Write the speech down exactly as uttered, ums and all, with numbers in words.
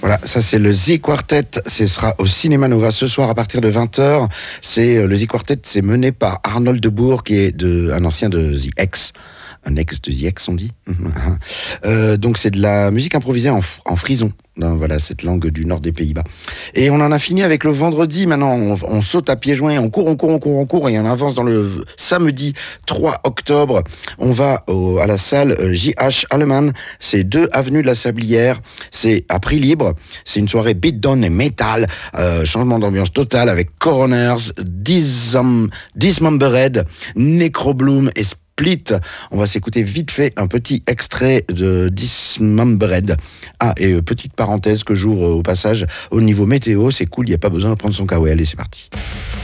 Voilà, ça c'est le Z Quartet, ce sera au Cinéma Nova ce soir à partir de vingt heures. C'est, le Z Quartet, c'est mené par Arnold de Bourg, qui est de, un ancien de The X. Un ex de The X, on dit. euh, donc c'est de la musique improvisée en, en frison, dans voilà, cette langue du nord des Pays-Bas. Et on en a fini avec le vendredi, maintenant on, on saute à pieds joints, on court, on court, on court, on court, et on avance dans le samedi trois octobre. On va au, à la salle J H Alleman, c'est deux avenue de la Sablière, c'est à prix libre, c'est une soirée beatdown et metal, euh, changement d'ambiance total avec Coroners, Dism- Dismembered, Necrobloom et Split. On va s'écouter vite fait un petit extrait de Dismembered. Ah, et euh, petite parenthèse que j'ouvre au passage, au niveau météo, c'est cool, il n'y a pas besoin de prendre son K O L. Allez, c'est parti.